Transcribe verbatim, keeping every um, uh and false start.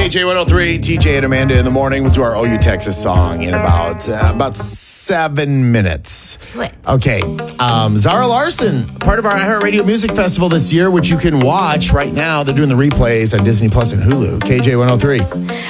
K J one oh three, T J and Amanda in the morning. We'll do our O U Texas song in about uh, about seven minutes. What? Okay. Um, Zara Larson, part of our iHeartRadio Music Festival this year, which you can watch right now. They're doing the replays on Disney Plus and Hulu. K J one oh three.